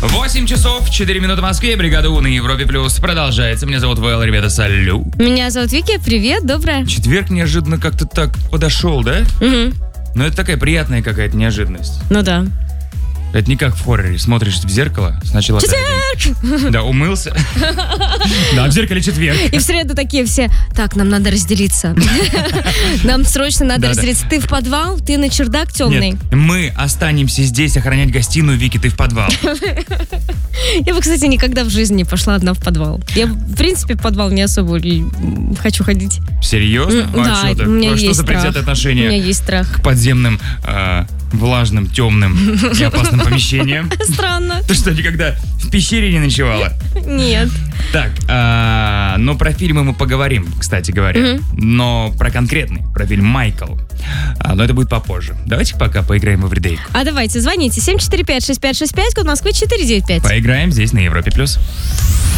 8 часов, 4 минуты в Москве, бригада У на Европе Плюс продолжается. Меня зовут Вэл, ребята, салют. Меня зовут Вики, привет, доброе. Четверг неожиданно как-то так подошел, да? Угу. Но это такая приятная какая-то неожиданность. Ну да. Это не как в хорроре. Смотришь в зеркало, сначала... Четверг! Да, умылся. Да, в зеркале четверг. И в среду такие все, так, нам надо разделиться. Нам срочно надо разделиться. Ты в подвал, ты на чердак темный. Нет, мы останемся здесь охранять гостиную, Вики, ты в подвал. Я бы, кстати, никогда в жизни не пошла одна в подвал. Я, в принципе, в подвал не особо хочу ходить. Серьезно? Да, А у меня что есть за страх. предвзятое У меня отношение есть страх. к подземным, влажным, темным и опасным помещениям? Странно. Ты что, никогда в пещере не ночевала? Нет. Так, но про фильмы мы поговорим, кстати говоря. Но про конкретный, про фильм «Майкл». Но это будет попозже. Давайте пока поиграем в Everyday. А давайте, звоните 745-6565, код Москвы 495. Поиграем здесь на Европе+.